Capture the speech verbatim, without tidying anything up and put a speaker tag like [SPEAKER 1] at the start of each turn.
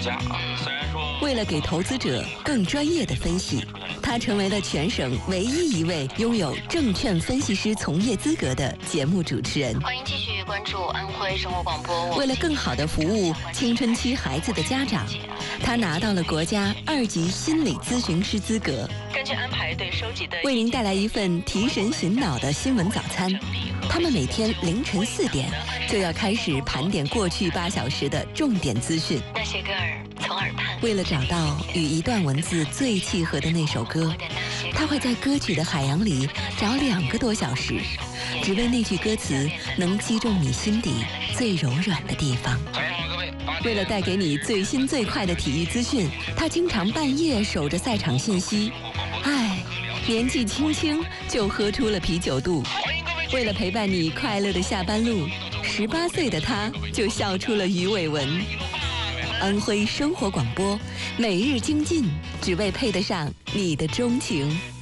[SPEAKER 1] 佳啊。虽然说
[SPEAKER 2] 为了给投资者更专业的分析，他成为了全省唯一一位拥有证券分析师从业资格的节目主持人。
[SPEAKER 3] 欢迎继续关注安徽生活广播。
[SPEAKER 2] 为了更好地服务青春期孩子的家长，他拿到了国家二级心理咨询师资格。
[SPEAKER 3] 根据安排对收集的，
[SPEAKER 2] 为您带来一份提神醒脑的新闻早餐。他们每天凌晨四点就要开始盘点过去八小时的重点资讯。
[SPEAKER 3] 那些歌儿从耳畔，
[SPEAKER 2] 为了找到与一段文字最契合的那首歌，他会在歌曲的海洋里找两个多小时，只为那句歌词能击中你心底最柔软的地方。为了带给你最新最快的体育资讯，他经常半夜守着赛场信息。唉，年纪轻轻就喝出了啤酒肚。为了陪伴你快乐的下班路，十八岁的他就笑出了鱼尾纹。安徽生活广播，每日精进，只为配得上你的钟情。